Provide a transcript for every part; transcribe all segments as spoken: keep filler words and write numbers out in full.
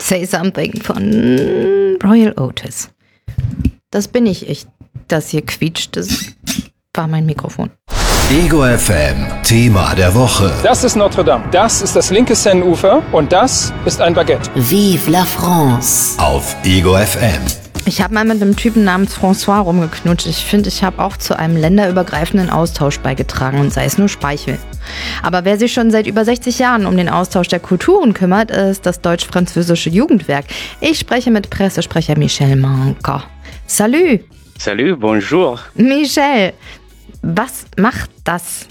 Say Something von Royal Otis. Das bin ich, ich. Das hier quietscht, das war mein Mikrofon. Ego F M, Thema der Woche. Das ist Notre Dame, das ist das linke Seineufer und das ist ein Baguette. Vive la France. Auf Ego F M. Ich habe mal mit einem Typen namens François rumgeknutscht. Ich finde, ich habe auch zu einem länderübergreifenden Austausch beigetragen und sei es nur Speichel. Aber wer sich schon seit über sechzig Jahren um den Austausch der Kulturen kümmert, ist das deutsch-französische Jugendwerk. Ich spreche mit Pressesprecher Michel Manka. Salut! Salut, bonjour. Michel, was macht das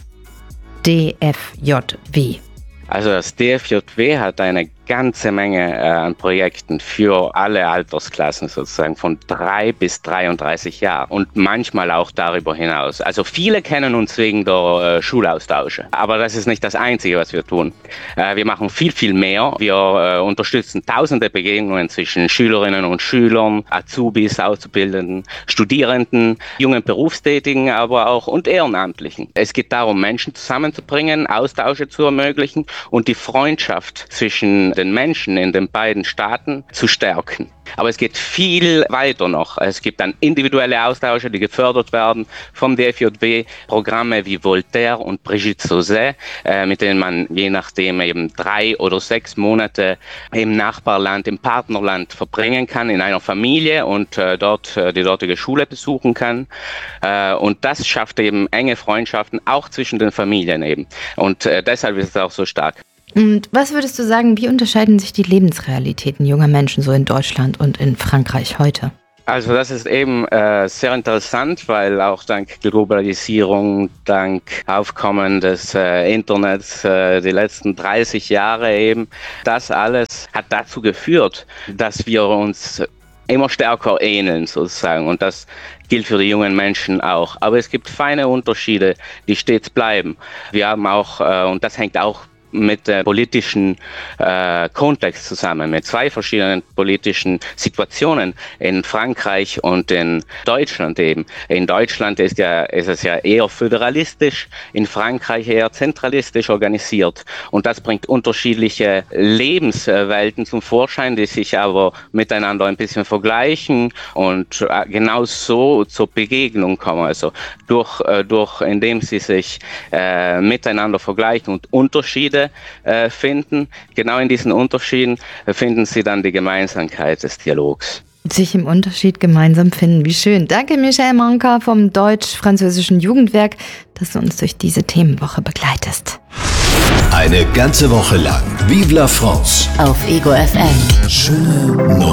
D F J W? Also das D F J W hat eine ganze Menge äh, an Projekten für alle Altersklassen sozusagen von drei bis dreiunddreißig Jahren und manchmal auch darüber hinaus. Also viele kennen uns wegen der äh, Schulaustausche, aber das ist nicht das Einzige, was wir tun. Äh, wir machen viel, viel mehr. Wir äh, unterstützen tausende Begegnungen zwischen Schülerinnen und Schülern, Azubis, Auszubildenden, Studierenden, jungen Berufstätigen, aber auch und Ehrenamtlichen. Es geht darum, Menschen zusammenzubringen, Austausche zu ermöglichen und die Freundschaft zwischen den Menschen in den beiden Staaten zu stärken. Aber es geht viel weiter noch. Es gibt dann individuelle Austausche, die gefördert werden vom D F J W, Programme wie Voltaire und Brigitte Sauzet, äh, mit denen man je nachdem eben drei oder sechs Monate im Nachbarland, im Partnerland verbringen kann, in einer Familie und äh, dort äh, die dortige Schule besuchen kann. Äh, und das schafft eben enge Freundschaften, auch zwischen den Familien eben. Und äh, deshalb ist es auch so stark. Und was würdest du sagen, wie unterscheiden sich die Lebensrealitäten junger Menschen so in Deutschland und in Frankreich heute? Also das ist eben äh, sehr interessant, weil auch dank Globalisierung, dank Aufkommen des äh, Internets äh, die letzten dreißig Jahre eben, das alles hat dazu geführt, dass wir uns immer stärker ähneln sozusagen und das gilt für die jungen Menschen auch. Aber es gibt feine Unterschiede, die stets bleiben. Wir haben auch, äh, und das hängt auch mit der politischen äh, Kontext zusammen, mit zwei verschiedenen politischen Situationen in Frankreich und in Deutschland eben. In Deutschland ist, ja, ist es ja eher föderalistisch, in Frankreich eher zentralistisch organisiert. Und das bringt unterschiedliche Lebenswelten zum Vorschein, die sich aber miteinander ein bisschen vergleichen und äh, genau so zur Begegnung kommen. Also durch, äh, durch indem sie sich äh, miteinander vergleichen und Unterschiede äh, finden. Genau in diesen Unterschieden äh, finden sie dann die Gemeinsamkeit des Dialogs. Sich im Unterschied gemeinsam finden, wie schön. Danke Michel Manka vom deutsch-französischen Jugendwerk, dass du uns durch diese Themenwoche begleitest. Eine ganze Woche lang Vive la France Auf Ego F M. Schöne